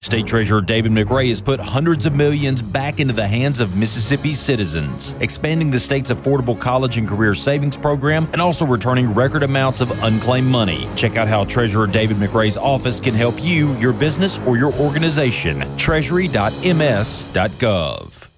State Treasurer David McRae has put hundreds of millions back into the hands of Mississippi citizens, expanding the state's affordable college and career savings program and also returning record amounts of unclaimed money. Check out how Treasurer David McRae's office can help you, your business, or your organization. Treasury.ms.gov.